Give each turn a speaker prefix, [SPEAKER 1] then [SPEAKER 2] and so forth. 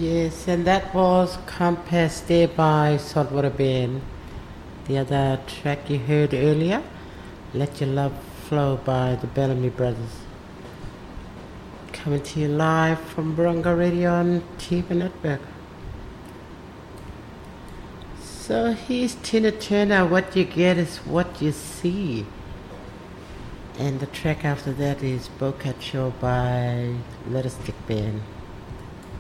[SPEAKER 1] Yes, and that was Compass Day by Saltwater Band. The other track you heard earlier, Let Your Love Flow by the Bellamy Brothers. Coming to you live from Barunga Radio on TV Network. So here's Tina Turner, What You Get Is What You See. And the track after that is Bocat Show by Little Stick Band.